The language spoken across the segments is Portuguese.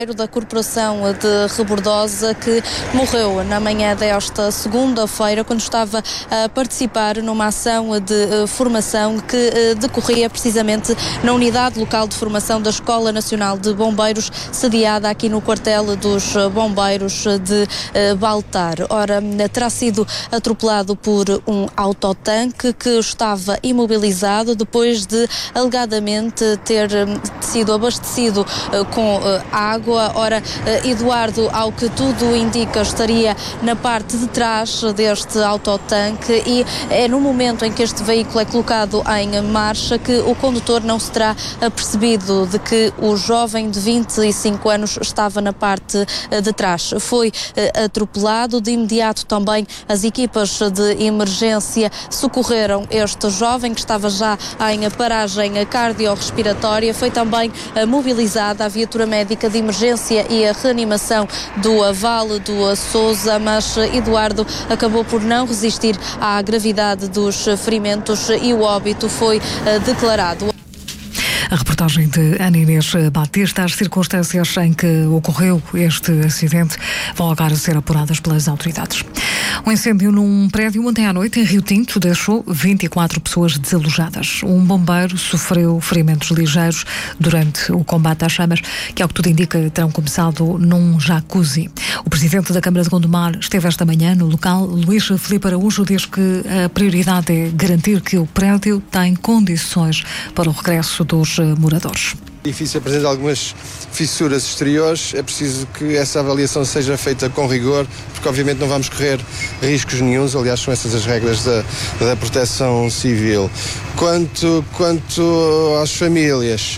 da Corporação de Rebordosa, que morreu na manhã desta segunda-feira quando estava a participar numa ação de formação que decorria precisamente na unidade local de formação da Escola Nacional de Bombeiros, sediada aqui no quartel dos bombeiros de Baltar. Ora, terá sido atropelado por um autotanque que estava imobilizado depois de alegadamente ter sido abastecido com água. Ora, Eduardo, ao que tudo indica, estaria na parte de trás deste autotanque e é no momento em que este veículo é colocado em marcha que o condutor não se terá apercebido de que o jovem de 25 anos estava na parte de trás. Foi atropelado. De imediato também as equipas de emergência socorreram este jovem que estava já em paragem cardiorrespiratória. Foi também mobilizada a viatura médica de emergência e a reanimação do Vale do Sousa, mas Eduardo acabou por não resistir à gravidade dos ferimentos e o óbito foi declarado. A reportagem de Ana Inês Batista. As circunstâncias em que ocorreu este acidente vão agora ser apuradas pelas autoridades. Um incêndio num prédio ontem à noite em Rio Tinto deixou 24 pessoas desalojadas. Um bombeiro sofreu ferimentos ligeiros durante o combate às chamas, que, ao que tudo indica, terão começado num jacuzzi. O presidente da Câmara de Gondomar esteve esta manhã no local. Luís Filipe Araújo diz que a prioridade é garantir que o prédio tem condições para o regresso dos moradores. É difícil apresentar algumas fissuras exteriores, é preciso que essa avaliação seja feita com rigor, porque obviamente não vamos correr riscos nenhuns, aliás são essas as regras da proteção civil. Quanto às famílias,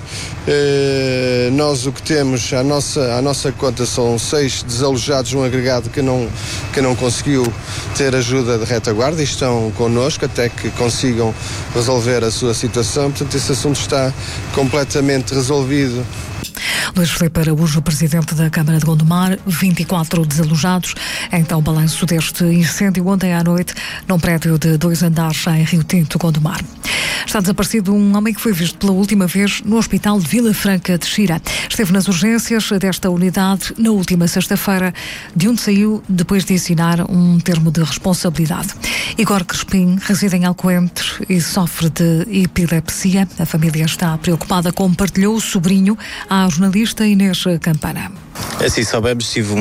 nós o que temos à nossa conta são 6 desalojados num agregado que não conseguiu ter ajuda de retaguarda e estão connosco até que consigam resolver a sua situação, portanto esse assunto está completamente resolvido. Luís Filipe Araújo, presidente da Câmara de Gondomar, 24 desalojados. Então, o balanço deste incêndio ontem à noite num prédio de 2 andares em Rio Tinto, Gondomar. Está desaparecido um homem que foi visto pela última vez no Hospital de Vila Franca de Xira. Esteve nas urgências desta unidade na última sexta-feira, de onde saiu depois de assinar um termo de responsabilidade. Igor Crespim reside em Alcoentre e sofre de epilepsia. A família está preocupada, como partilhou o sobrinho à jornalista Inês Campana. Assim soubemos, tive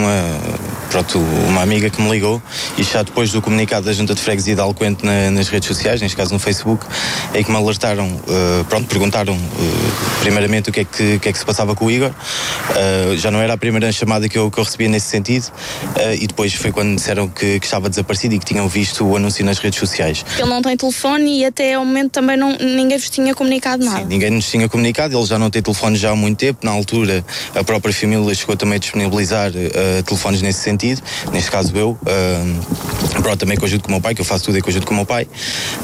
uma amiga que me ligou e já depois do comunicado da Junta de Freguesia de Alcoentre nas redes sociais, neste caso no Facebook, é que me alertaram, perguntaram primeiramente o que é que se passava com o Igor. Já não era a primeira chamada que eu recebia nesse sentido, e depois foi quando disseram que estava desaparecido e que tinham visto o anúncio nas redes sociais. Ele não tem telefone e até ao momento também ninguém vos tinha comunicado nada. Sim, ninguém nos tinha comunicado, ele já não tem telefone já há muito tempo. Na altura a própria família chegou também a disponibilizar telefones nesse sentido, neste caso eu, também com a ajuda do meu pai, que eu faço tudo com a ajuda do meu pai,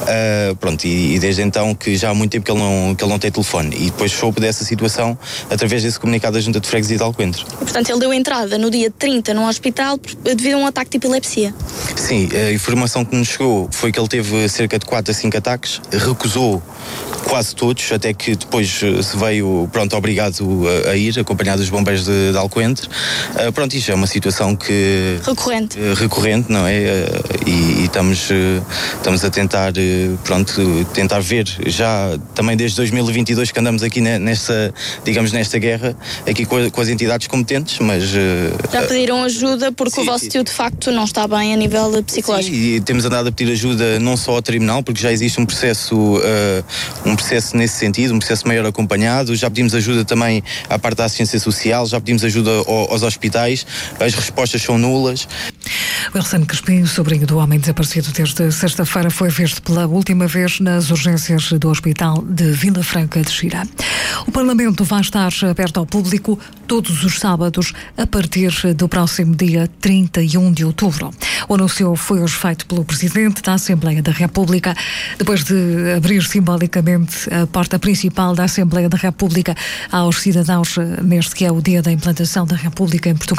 e desde então que já há muito tempo que ele não tem telefone, e depois soube dessa situação através desse comunicado da Junta de Freguesia de Alcoentre. Portanto, ele deu entrada no dia 30 num hospital devido a um ataque de epilepsia. Sim, a informação que nos chegou foi que ele teve cerca de 4 a 5 ataques, recusou quase todos, até que depois se veio, obrigado a ir, acompanhado dos bombeiros de Alcoentre. Isto é uma situação que... Recorrente, não é? E estamos a tentar, tentar ver, já também desde 2022 que andamos aqui nesta guerra, aqui com as entidades competentes, mas... Já pediram ajuda porque o vosso tio de facto não está bem a nível psicológico. Sim, e temos andado a pedir ajuda não só ao tribunal, porque já existe um processo nesse sentido, um processo maior acompanhado. Já pedimos ajuda também à parte da assistência social, já pedimos ajuda aos hospitais, as respostas são nulas. Wilson Crespim, sobrinho do homem desaparecido desde sexta-feira, foi visto pela última vez nas urgências do Hospital de Vila Franca de Xira. O Parlamento vai estar aberto ao público todos os sábados a partir do próximo dia 31 de outubro. O anúncio foi hoje feito pelo Presidente da Assembleia da República, depois de abrir simbolicamente a porta principal da Assembleia da República aos cidadãos neste que é o dia da implantação da República em Portugal.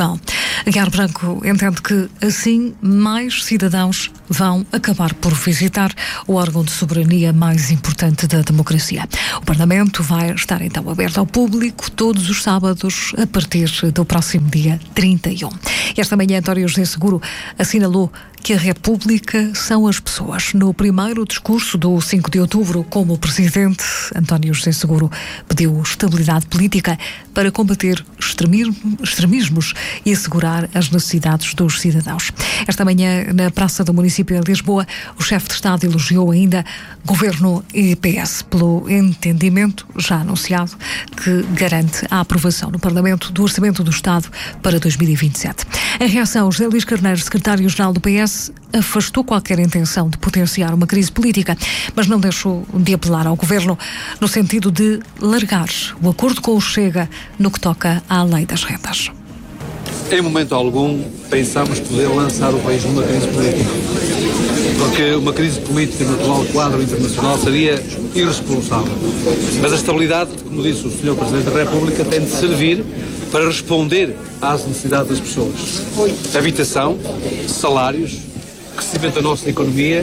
Aguiar Branco entende que, assim, mais cidadãos vão acabar por visitar o órgão de soberania mais importante da democracia. O Parlamento vai estar então aberto ao público todos os sábados a partir do próximo dia 31. Esta manhã, António José Seguro assinalou que a República são as pessoas. No primeiro discurso do 5 de outubro, como presidente, António José Seguro pediu estabilidade política para combater extremismos e assegurar as necessidades dos cidadãos. Esta manhã, na Praça do Município de Lisboa, o chefe de Estado elogiou ainda Governo e PS pelo entendimento já anunciado que garante a aprovação no Parlamento do Orçamento do Estado para 2027. Em reação, José Luís Carneiro, secretário-geral do PS, afastou qualquer intenção de potenciar uma crise política, mas não deixou de apelar ao Governo no sentido de largar o acordo com o Chega no que toca à lei das rendas. Em momento algum pensámos poder lançar o país numa crise política, porque uma crise política no atual quadro internacional seria irresponsável. Mas a estabilidade, como disse o Sr. Presidente da República, tem de servir para responder às necessidades das pessoas. Habitação, salários, crescimento da nossa economia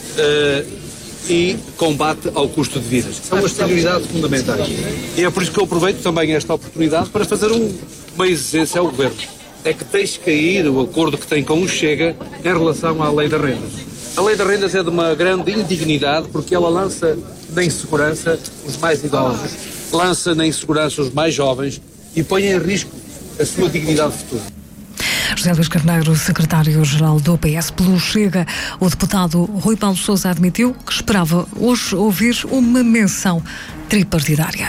e combate ao custo de vida. São as prioridades fundamentais. E é por isso que eu aproveito também esta oportunidade para fazer uma exigência ao Governo. É que deixe cair o acordo que tem com o Chega em relação à Lei das Rendas. A Lei das Rendas é de uma grande indignidade porque ela lança na insegurança os mais idosos, lança na insegurança os mais jovens e põe em risco a sua dignidade futura. José Luís Carneiro, secretário-geral do PS pelo Chega, o deputado Rui Paulo Sousa admitiu que esperava hoje ouvir uma menção tripartidária.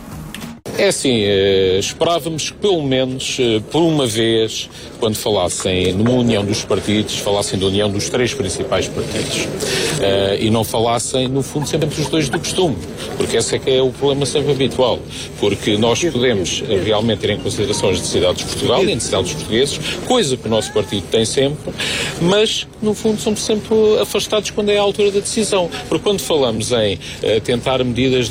É assim, esperávamos que pelo menos, por uma vez, quando falassem numa união dos partidos, falassem da união dos três principais partidos. E não falassem, no fundo, sempre entre os dois do costume, porque esse é que é o problema sempre habitual. Porque nós podemos realmente ter em consideração as necessidades de Portugal e as necessidades dos portugueses, coisa que o nosso partido tem sempre, mas, no fundo, somos sempre afastados quando é a altura da decisão. Porque quando falamos em tentar medidas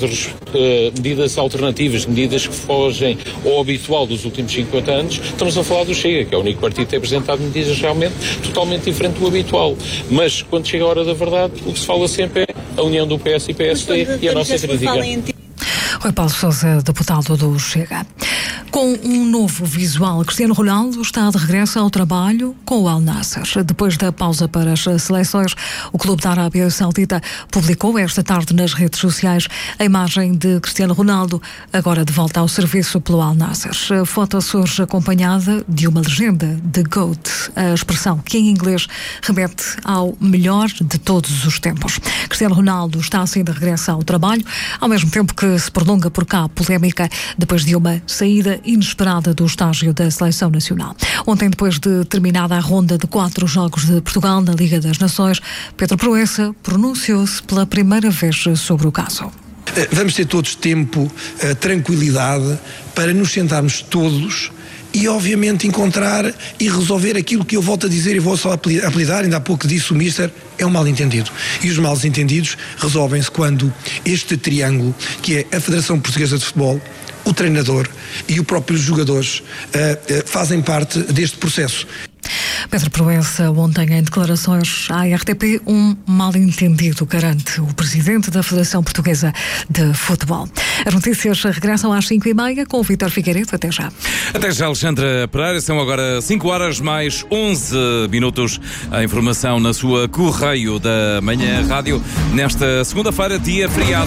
alternativas, medidas que fogem ao habitual dos últimos 50 anos, estamos a falar do Chega, que é o único partido que tem apresentado medidas realmente totalmente diferentes do habitual. Mas, quando chega a hora da verdade, o que se fala sempre é a união do PS e PSD e a nossa crítica. Rui Paulo Sousa, deputado do Chega. Com um novo visual, Cristiano Ronaldo está de regresso ao trabalho com o Al Nassr. Depois da pausa para as seleções, o clube da Arábia Saudita publicou esta tarde nas redes sociais a imagem de Cristiano Ronaldo, agora de volta ao serviço pelo Al Nassr. A foto surge acompanhada de uma legenda de GOAT, a expressão que em inglês remete ao melhor de todos os tempos. Cristiano Ronaldo está assim de regresso ao trabalho, ao mesmo tempo que se prolonga por cá a polémica depois de uma saída inesperada do estágio da Seleção Nacional. Ontem, depois de terminada a ronda de 4 jogos de Portugal na Liga das Nações, Pedro Proença pronunciou-se pela primeira vez sobre o caso. Vamos ter todos tempo, tranquilidade para nos sentarmos todos e obviamente encontrar e resolver aquilo que eu volto a dizer e vou só apelidar, ainda há pouco disse o Mister, é um mal-entendido. E os mal-entendidos resolvem-se quando este triângulo, que é a Federação Portuguesa de Futebol, o treinador e os próprios jogadores fazem parte deste processo. Pedro Proença, ontem em declarações à RTP, um mal-entendido, garante o presidente da Federação Portuguesa de Futebol. As notícias regressam às 5h30 com o Vítor Figueiredo. Até já. Até já, Alexandra Pereira. São agora 5 horas mais 11 minutos. A informação na sua Correio da Manhã Rádio. Nesta segunda-feira, dia feriado.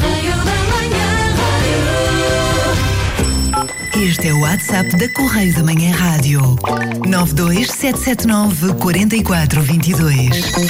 Este é o WhatsApp da Correio da Manhã Rádio. 92779 4422.